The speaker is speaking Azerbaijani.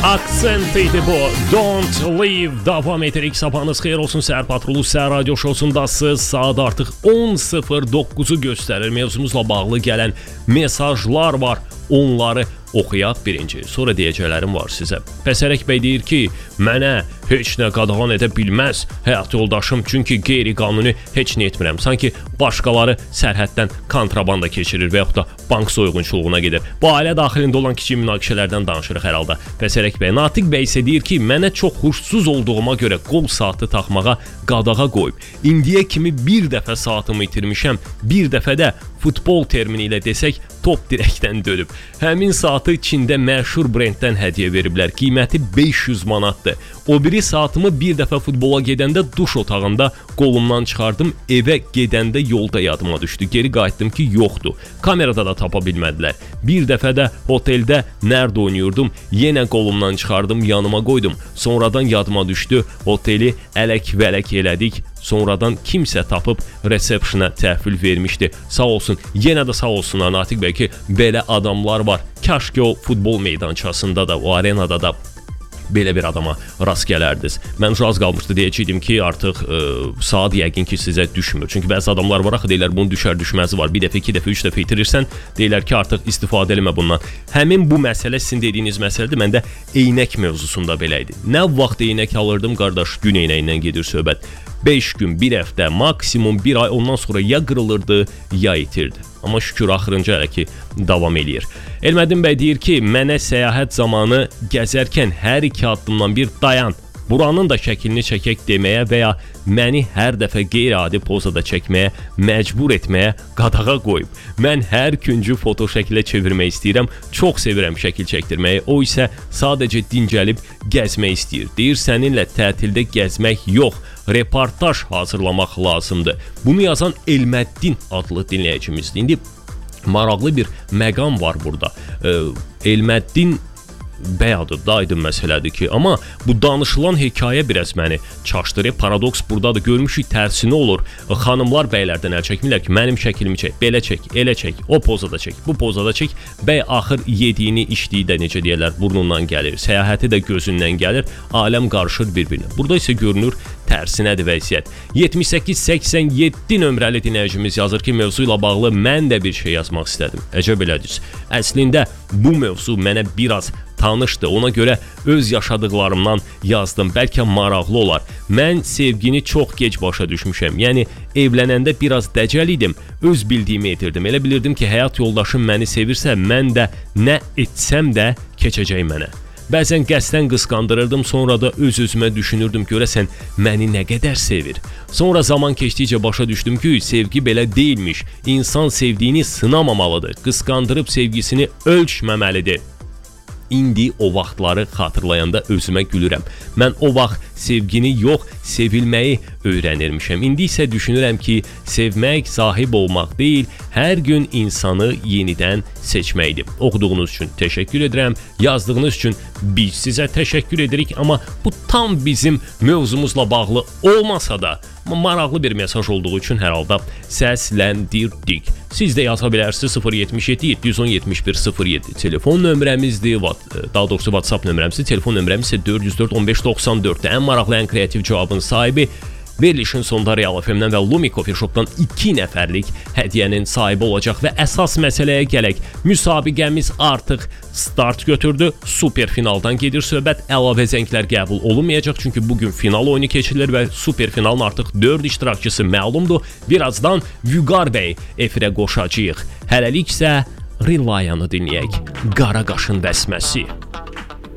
Aksent idi bu. Don't leave. Davam edirik. Sabahınız xeyir olsun. Səhər Patrolu Səhər Radio Şosundasınız. Saat artıq 10:09-u göstərir. Mevzumuzla bağlı gələn mesajlar var. Onları oxuyaq birinci. Sonra deyəcəklərim var sizə. Pəsərək bəy deyir ki, mənə heç nə qadağan edə bilməz həyat yoldaşım, çünki qeyri-qanuni heç nə etmirəm. Sanki başqaları sərhəddən kontrabanda keçirir və yaxud da bank soyğunçuluğuna gedir. Bu ailə daxilində olan kiçik münaqişələrdən danışırıq hər halda. Pəsərək bəy, Natiq bəy isə deyir ki, mənə çox xoşsuz olduğuma görə qol saatı taxmağa qadağa qoyub. İndiyə kimi bir dəfə saatımı itirmişəm, bir dəfə də futbol termini ilə desək, top dirəkdən dönüb. Həmin saatı Çində məşhur brenddən hədiyyə veriblər. Qiyməti 500 manatdır. O biri saatımı bir dəfə futbola gedəndə duş otağında qolumdan çıxardım. Evə gedəndə yolda yadıma düşdü. Geri qayıtdım ki, yoxdur. Kamerada da tapa bilmədilər. Bir dəfə də oteldə nərd oynuyordum. Yenə qolumdan çıxardım, yanıma qoydum. Sonradan yadıma düşdü. Oteli ələk-vələk elədik. Sonradan kimsə tapıb resepsiyona təhvil vermişdi. Sağ olsun, yenə də sağ olsunlar Natiq bəy ki, belə adamlar var. Kaş ki o futbol meydançasında da, o arenada da belə bir adama rast gələrdiniz. Mən az qalmışdı deyəcəydim ki, artıq saat yəqin ki sizə düşmür. Çünki bəzi adamlar var, axı deyirlər bunun düşər düşməzi var. Bir dəfə, iki dəfə, üç dəfə itirirsən, deyirlər ki, artıq istifadə eləmə bundan. Həmin bu məsələ sizin dediyiniz məsələdir. Məndə eynək mövzusunda belə idi. Nə vaxt eynək alırdım, qardaş, gün eynəyindən gedir söhbət. 5 gün, 1 həftə, maksimum 1 ay, ondan sonra ya qırılırdı, ya itirdi. Amma şükür axırıncı hələ ki davam eləyir. Elmədin bəy deyir ki, mənə səyahət zamanı gəzərkən hər iki addımdan bir dayan, buranın da şəklini çəkək deməyə və ya məni hər dəfə qeyri-adi pozada çəkməyə məcbur etməyə qadağa qoyub. Mən hər küncü foto şəkilə çevirmək istəyirəm, çox sevirəm şəkil çəkdirməyi, o isə sadəcə dincəlib gəzmək istəyir. Deyir, səninlə tətildə gəzmək yox, reportaj hazırlamaq lazımdır. Bunu yazan Elməddin adlı dinləyicimizdir. İndi maraqlı bir məqam var burada. Elməddin bəy adı da aydın məsələdir ki, amma bu danışılan hekayə biraz məni çaşdırır. Paradoks buradadır. Görmüşük tərsinə olur. Xanımlar bəylərdən əl çəkmirlər ki, mənim şəklimi çək, belə çək, elə çək, o pozada çək, bu pozada çək. Bəy axır yediyini, içdiyi də necə deyirlər, burnundan gəlir, səyahəti də gözündən gəlir, aləm qarışır bir-birinə. Burada isə görünür tərsinədir vəziyyət. 7887 nömrəli dinləyicimiz yazır ki, mövzu ilə bağlı mən də bir şey yazmaq istədim. Əcəb elədiniz. Əslində bu mövzu mənə biraz tanışdı. Ona görə öz yaşadıqlarımdan yazdım. Bəlkə maraqlı olar. Mən sevgini çox gec başa düşmüşəm. Yəni evlənəndə biraz dəcəl idim. Öz bildiyimi edirdim. Elə bilirdim ki, həyat yoldaşım məni sevirsə, mən də nə etsəm də keçəcək mənə. Bəzən qəsdən qısqandırırdım, sonra da öz-özümə düşünürdüm, görəsən məni nə qədər sevir. Sonra zaman keçdikcə başa düşdüm ki, sevgi belə deyilmiş. İnsan sevdiyini sınamamalıdır. Qısqandırıb sevgisini ölçməməlidir. İndi o vaxtları xatırlayanda özümə gülürəm. Mən o vaxt sevgini yox, sevilməyi öyrənirmişəm. İndi isə düşünürəm ki, sevmək, sahib olmaq deyil, hər gün insanı yenidən seçməkdir. Oxuduğunuz üçün təşəkkür edirəm, yazdığınız üçün biz sizə təşəkkür edirik, amma bu tam bizim mövzumuzla bağlı olmasa da, maraqlı bir mesaj olduğu üçün hər halda səsləndirdik. Siz də yaza bilərsiniz 077 710 71 07 telefon nömrəmizdir, daha doğrusu WhatsApp nömrəmizdir, telefon nömrəmiz isə 404 15 94. Ən maraqlı, ən kreativ cavabın sahibi verilişin sonunda Real FM-dən və Lumi Coffee Shop-dan 2 nəfərlik hədiyyənin sahibi olacaq və əsas məsələyə gələk. Müsabiqəmiz artıq start götürdü. Super finaldan gedir söhbət. Əlavə zənglər qəbul olunmayacaq, çünki bugün final oyunu keçirilir və super finalın artıq 4 iştirakçısı məlumdur. Birazdan Vüqar bəy efirə qoşacağıq. Hələlik isə Rilayanı dinləyək. Qara qaşın vəsməsi.